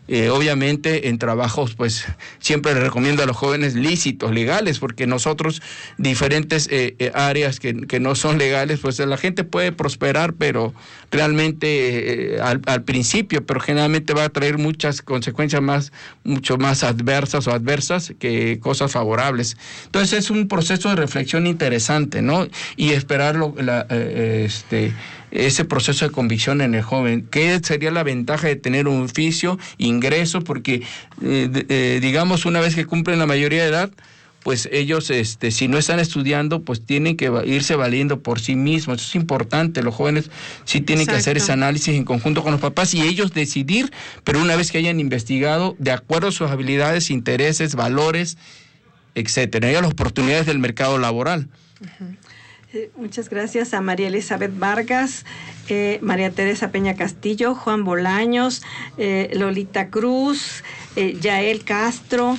Eh, obviamente en trabajos, pues siempre les recomiendo a los jóvenes lícitos, legales, porque nosotros diferentes eh, eh, áreas que, que no son legales, pues la gente puede prosperar, pero realmente eh, al, al principio, pero generalmente va a traer muchas consecuencias más, mucho más adversas o adversas que cosas favorables. Entonces es un proceso de reflexión interesante, ¿no? Y esperarlo, la, eh, este... ese proceso de convicción en el joven. ¿Qué sería la ventaja de tener un oficio, ingreso? Porque, eh, eh, digamos, una vez que cumplen la mayoría de edad, pues ellos, este, si no están estudiando, pues tienen que irse valiendo por sí mismos. Eso es importante. Los jóvenes sí tienen Exacto. que hacer ese análisis en conjunto con los papás y ellos decidir, pero una vez que hayan investigado, de acuerdo a sus habilidades, intereses, valores, etcétera, y a las oportunidades del mercado laboral. Uh-huh. Muchas gracias a María Elizabeth Vargas, eh, María Teresa Peña Castillo, Juan Bolaños, eh, Lolita Cruz, eh, Yael Castro,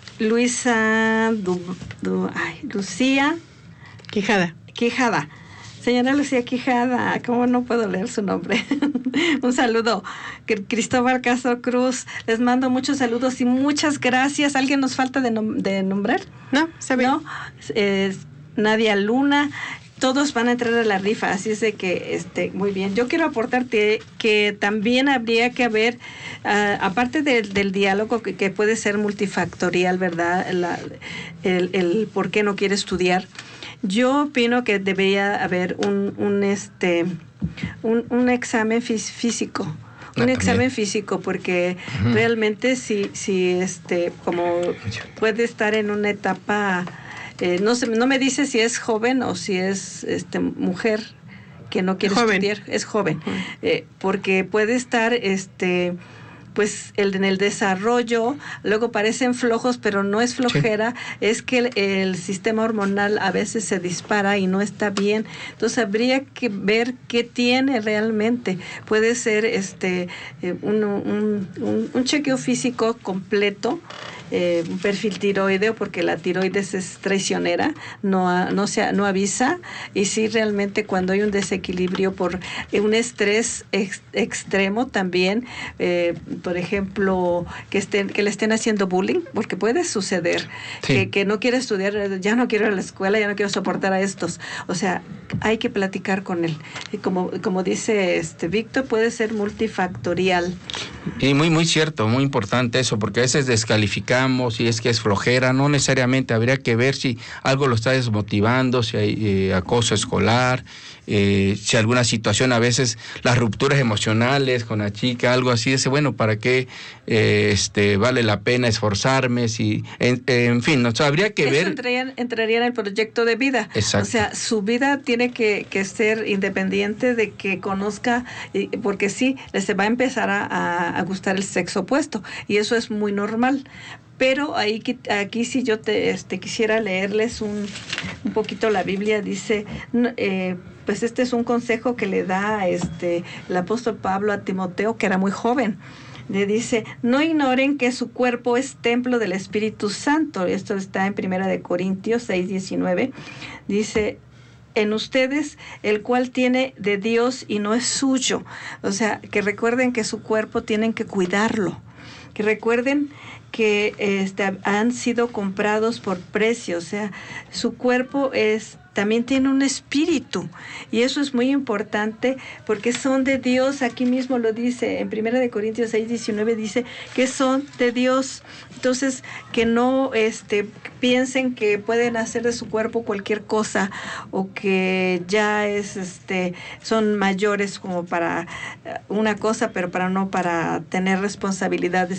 Luisa du, du, ay, Lucía Quijada. Quijada. Señora Lucía Quijada, ¿cómo no puedo leer su nombre? Un saludo. Cristóbal Castro Cruz, les mando muchos saludos y muchas gracias. ¿Alguien nos falta de, nom- de nombrar? No, se ve. ¿No? Eh, Nadia Luna, todos van a entrar a la rifa, así es de que, este, muy bien. Yo quiero aportarte que también habría que haber, uh, aparte de, del diálogo que, que puede ser multifactorial, ¿verdad? La, el, el por qué no quiere estudiar. Yo opino que debería haber un, un este, un, un examen fí- físico. Un ah, examen físico, porque uh-huh. realmente si, si este, como puede estar en una etapa. Eh, no sé, no me dice si es joven o si es este mujer que no quiere joven. estudiar, es joven, uh-huh. eh, porque puede estar este pues el, en el desarrollo, luego parecen flojos, pero no es flojera, sí. es que el, el sistema hormonal a veces se dispara y no está bien. Entonces habría que ver qué tiene realmente. Puede ser este eh, un, un, un, un chequeo físico completo, eh, un perfil tiroideo, porque la tiroides es traicionera, no, no, se, no avisa, y sí realmente cuando hay un desequilibrio por un estrés ex, extremo también, eh, por ejemplo, que estén que le estén haciendo bullying, porque puede suceder, sí. que, que no quiere estudiar, ya no quiero ir a la escuela, ya no quiero soportar a estos. O sea, hay que platicar con él. Y como, como dice este Víctor, puede ser multifactorial. Y muy, muy cierto, muy importante eso, porque a veces descalificamos y es que es flojera, no necesariamente, habría que ver si algo lo está desmotivando, si hay eh, acoso escolar, eh, si alguna situación, a veces las rupturas emocionales con la chica, algo así, dice, bueno, ¿para qué eh, este, vale la pena esforzarme? Si, en, en fin, o sea, habría que Eso ver. Entraría, entraría en el proyecto de vida. Exacto. O sea, su vida tiene que, que ser independiente de que conozca, porque sí, se va a empezar a, a, a gustar el sexo opuesto, y eso es muy normal. Pero ahí aquí si yo te este, quisiera leerles un, un poquito la Biblia, dice, eh, pues este es un consejo que le da este el apóstol Pablo a Timoteo, que era muy joven. Le dice, no ignoren que su cuerpo es templo del Espíritu Santo. Esto está en Primera de Corintios seis diecinueve. Dice, en ustedes, el cual tiene de Dios y no es suyo. O sea, que recuerden que su cuerpo tienen que cuidarlo. Que recuerden que este, han sido comprados por precio, o sea, su cuerpo es también tiene un espíritu, y eso es muy importante porque son de Dios. Aquí mismo lo dice en Primera de Corintios seis diecinueve, dice que son de Dios. Entonces, que no este piensen que pueden hacer de su cuerpo cualquier cosa, o que ya es este son mayores como para una cosa, pero para no para tener responsabilidades